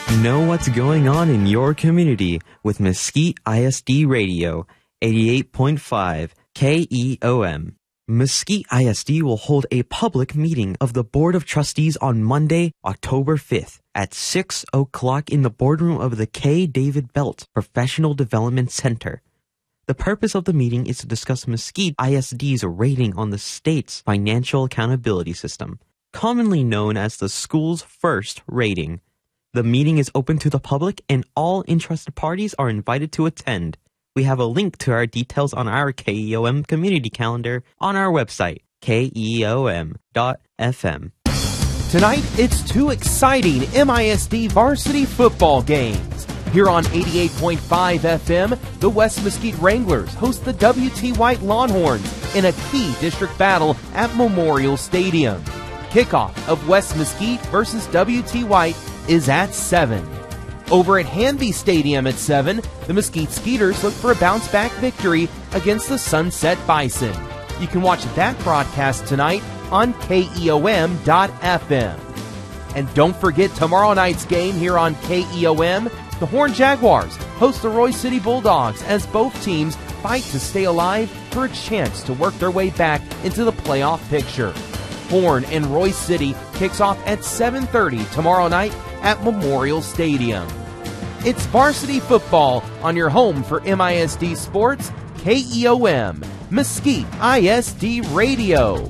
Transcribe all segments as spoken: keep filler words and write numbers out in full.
Know what's going on in your community with Mesquite I S D Radio, eighty-eight point five K E O M. Mesquite I S D will hold a public meeting of the Board of Trustees on Monday, October fifth at six o'clock in the boardroom of the K. David Belt Professional Development Center. The purpose of the meeting is to discuss Mesquite I S D's rating on the state's financial accountability system, commonly known as the School's First Rating. The meeting is open to the public and all interested parties are invited to attend. We have a link to our details on our K E O M community calendar on our website, K E O M dot F M. Tonight, it's two exciting M I S D varsity football games. Here on eighty-eight point five F M, the West Mesquite Wranglers host the W T White Longhorns in a key district battle at Memorial Stadium. Kickoff of West Mesquite versus W T White is at seven. Over at Hanby Stadium at seven, the Mesquite Skeeters look for a bounce-back victory against the Sunset Bison. You can watch that broadcast tonight on K E O M dot F M. And don't forget tomorrow night's game here on K E O M. The Horn Jaguars host the Roy City Bulldogs as both teams fight to stay alive for a chance to work their way back into the playoff picture. Horn and Roy City kicks off at seven thirty tomorrow night at Memorial Stadium. It's varsity football on your home for M I S D sports, K E O M, Mesquite I S D Radio.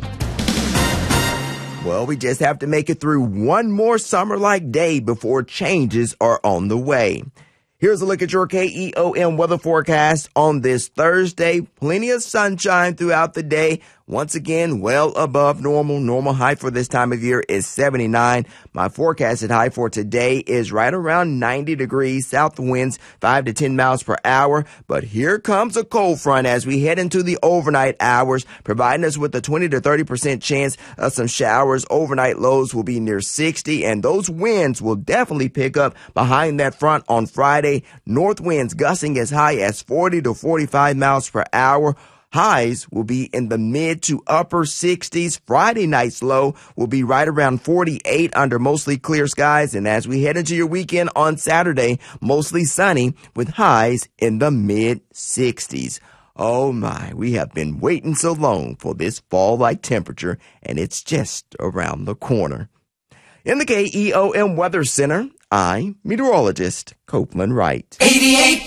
Well, we just have to make it through one more summer-like day before changes are on the way. Here's a look at your K E O M weather forecast on this Thursday. Plenty of sunshine throughout the day. Once again, well above normal. Normal high for this time of year is seventy-nine. My forecasted high for today is right around ninety degrees. South winds five to ten miles per hour. But here comes a cold front as we head into the overnight hours, providing us with a twenty to thirty percent chance of some showers. Overnight lows will be near sixty, and those winds will definitely pick up behind that front on Friday. North winds gusting as high as forty to forty-five miles per hour. Highs will be in the mid to upper sixties. Friday night's low will be right around forty-eight under mostly clear skies. And as we head into your weekend on Saturday, mostly sunny with highs in the mid sixties. Oh my, we have been waiting so long for this fall-like temperature, and it's just around the corner. In the K E O M Weather Center, I'm meteorologist Copeland Wright. eighty-eight